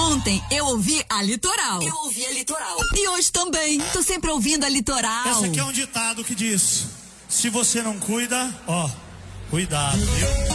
Ontem eu ouvi a Litoral. Eu ouvi a Litoral. E hoje também. Tô sempre ouvindo a Litoral. Essa aqui é um ditado que diz: se você não cuida, ó, cuidado, viu?